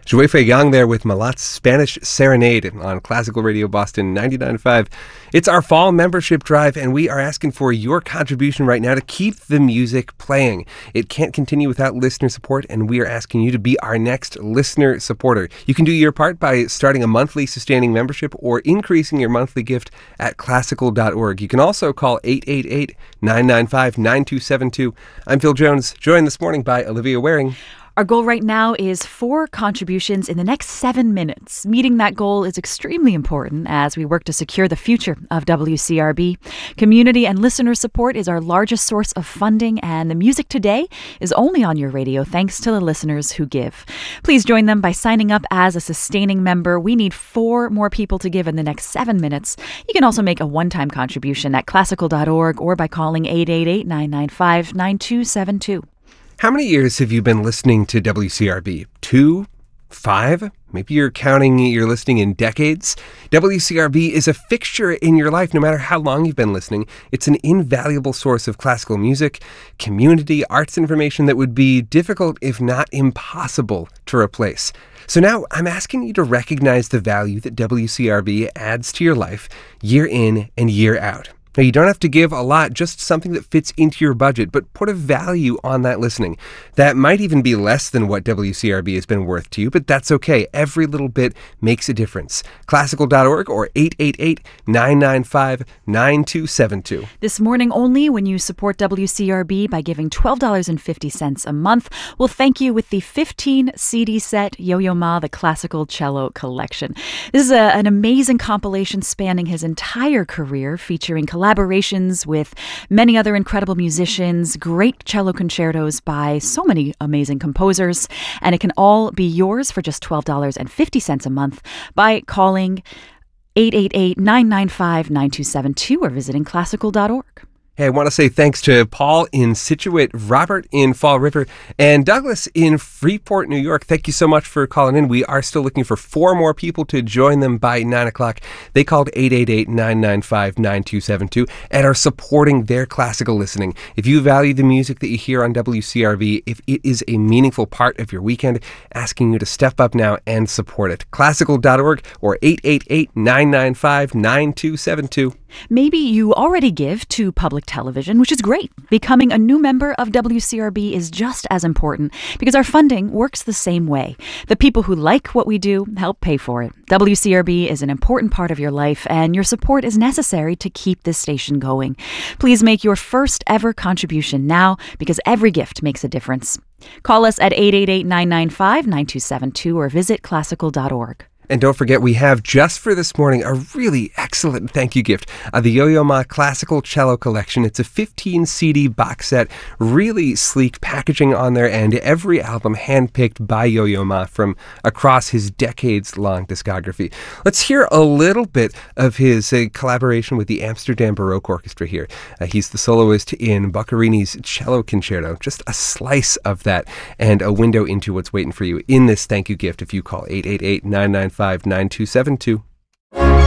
Joy Fei Yang there with Malat's Spanish Serenade on Classical Radio Boston 99.5. It's our fall membership drive, and we are asking for your contribution right now to keep the music playing. It can't continue without listener support, and we are asking you to be our next listener supporter. You can do your part by starting a monthly sustaining membership or increasing your monthly gift at classical.org. You can also call 888-995-9272. I'm Phil Jones, joined this morning by Olivia Waring. Our goal right now is 4 contributions in the next 7 minutes. Meeting that goal is extremely important as we work to secure the future of WCRB. Community and listener support is our largest source of funding, and the music today is only on your radio thanks to the listeners who give. Please join them by signing up as a sustaining member. We need 4 more people to give in the next 7 minutes. You can also make a one-time contribution at classical.org or by calling 888-995-9272. How many years have you been listening to WCRB? 2? 5? Maybe you're counting your listening in decades. WCRB is a fixture in your life no matter how long you've been listening. It's an invaluable source of classical music, community, arts information that would be difficult, if not impossible, to replace. So now I'm asking you to recognize the value that WCRB adds to your life year in and year out. Now, you don't have to give a lot, just something that fits into your budget, but put a value on that listening. That might even be less than what WCRB has been worth to you, but that's okay. Every little bit makes a difference. Classical.org or 888-995-9272. This morning only, when you support WCRB by giving $12.50 a month, we'll thank you with the 15 CD set Yo-Yo Ma, the Classical Cello Collection. This is an amazing compilation spanning his entire career, featuring collaborations with many other incredible musicians, great cello concertos by so many amazing composers, and it can all be yours for just $12.50 a month by calling 888-995-9272 or visiting classical.org. Hey, I want to say thanks to Paul in Scituate, Robert in Fall River, and Douglas in Freeport, New York. Thank you so much for calling in. We are still looking for 4 more people to join them by 9 o'clock. They called 888-995-9272 and are supporting their classical listening. If you value the music that you hear on WCRB, if it is a meaningful part of your weekend, asking you to step up now and support it. Classical.org or 888-995-9272. Maybe you already give to public television, which is great. Becoming a new member of WCRB is just as important because our funding works the same way. The people who like what we do help pay for it. WCRB is an important part of your life, and your support is necessary to keep this station going. Please make your first ever contribution now because every gift makes a difference. Call us at 888-995-9272 or visit classical.org. And don't forget, we have just for this morning a really excellent thank you gift, the Yo-Yo Ma Classical Cello Collection. It's a 15 CD box set, really sleek packaging on there, and every album handpicked by Yo-Yo Ma from across his decades-long discography. Let's hear a little bit of his collaboration with the Amsterdam Baroque Orchestra here. He's the soloist in Boccherini's Cello Concerto. Just a slice of that and a window into what's waiting for you in this thank you gift if you call 888-995-9272.